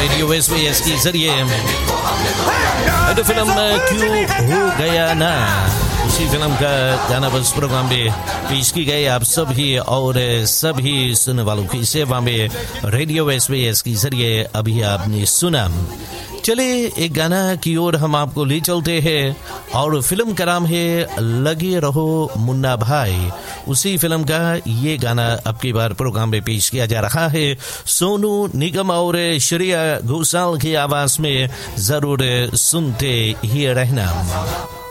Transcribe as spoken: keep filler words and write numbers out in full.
Radio SBS के जरिए। तो फिल्म क्यों हो गया ना, उसी फिल्म का गाना बस प्रोग्राम में पेश की गई आप सभी और सभी सुनने वालों की सेवा में रेडियो एसबीएस के जरिए अभी आपने सुना। चलिए एक गाना की ओर हम आपको ले चलते हैं और फिल्म का नाम है लगे रहो मुन्ना भाई। उसी फिल्म का ये गाना अब की बार प्रोग्राम में पेश किया जा रहा है सोनू निगम और श्रेया घोषाल की आवाज में। जरूर सुनते ही रहना।